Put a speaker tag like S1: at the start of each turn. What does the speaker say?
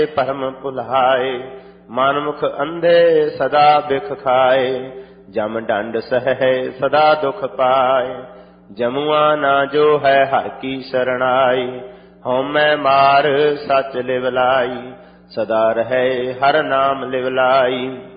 S1: ਭਰਮ ਭੁਲਾਏ। ਮਨ ਮੁਖ ਅੰਧੇ ਸਦਾ ਬਿਖ ਖਾਏ। ਜਮ ਡੰਡ ਸਹਿ ਸਦਾ ਦੁਖ ਪਾਏ। ਜਮੁਆ ਨਾ ਜੋ ਹੈ ਹਰਿ ਕੀ ਸਰਣਾਈ। ਹਉਮੈ ਮਾਰ ਸਚ ਲਿਵ ਲਾਈ। ਸਦਾ ਰਹੇ ਹਰ ਨਾਮ ਲਿਵ ਲਾਈ।